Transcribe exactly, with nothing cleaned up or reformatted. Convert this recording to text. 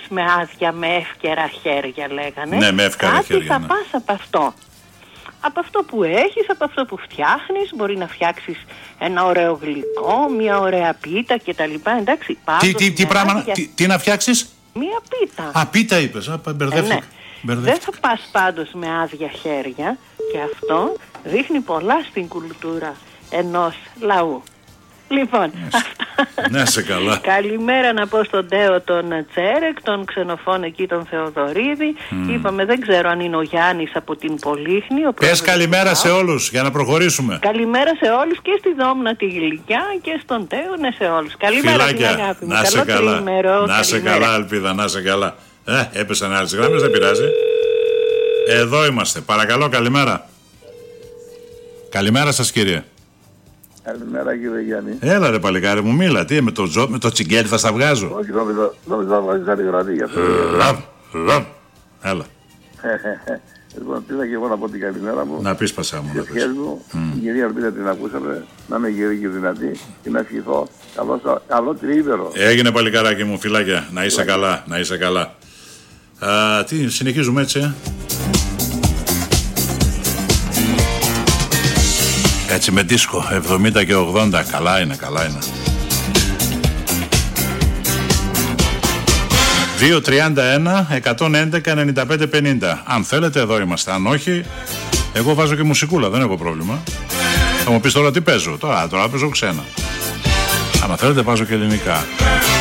με άδεια, με εύκαιρα χέρια λέγανε. Ναι, με εύκαιρα Κάτι χέρια, θα ναι. πας από αυτό. Από αυτό που έχεις, από αυτό που φτιάχνεις, μπορεί να φτιάξεις ένα ωραίο γλυκό, μια ωραία πίτα κτλ. Εντάξει, τι, τι, τι, πράγμα, άδεια... τι, τι να φτιάξεις? Μια πίτα. Α, πίτα είπες, α, μπερδεύτηκα. Ε, ναι. Δεν θα πας πάντως με άδεια χέρια και αυτό δείχνει πολλά στην κουλτούρα ενός λαού. Λοιπόν, ναι, σε καλά. Καλημέρα να πω στον Τέο τον Τσέρεκ, τον ξενοφών εκεί τον Θεοδωρίδη. Mm. Είπαμε, δεν ξέρω αν είναι ο Γιάννης από την Πολύχνη. Πες καλημέρα σε όλους για να προχωρήσουμε. Καλημέρα σε όλους και στη Δόμνα τη Γλυκιά και στον Τέο, ναι, σε όλους. Καλημέρα, την αγάπη μου. Να σε Καλό καλά. τρίμερο. Να σε καλά, Ελπίδα, να σε καλά. Ε, έπεσαν άλλες γράμμες, δεν πειράζει. Εδώ είμαστε. Παρακαλώ, καλημέρα. Καλημέρα σας, κύριε. Καλημέρα, κύριε Γιάννη. Έλα ρε παλικάρι μου, μίλα. Τι με το, ζω, με το τσιγκέλι θα στα βγάζω? Όχι, νόμιζα να βγάζεις άλλη γραμμή γι' αυτό. Λαβ, λαβ. Έλα. Λοιπόν, πήγα και εγώ να πω την καλημέρα μου. Να πεις πασά μου. Και ευχές μου, η κυρία Ελπίδα την ακούσαμε, να είμαι γερή και δυνατή και να ευχηθώ. Καλό τριήμερο. Έγινε παλικάράκι μου, φιλάκια. Να είσαι καλά, να είσαι καλά. Α, τι, συνεχίζουμε έτσι, ε? Έτσι με δίσκο, εβδομήντα και ογδόντα, καλά είναι, καλά είναι. δύο τριάντα ένα εκατόν έντεκα ενενήντα πέντε πενήντα. Αν θέλετε εδώ είμαστε, αν όχι, εγώ βάζω και μουσικούλα, δεν έχω πρόβλημα. Θα μου πεις τώρα τι παίζω, τώρα, τώρα παίζω ξένα. Αν θέλετε βάζω και ελληνικά.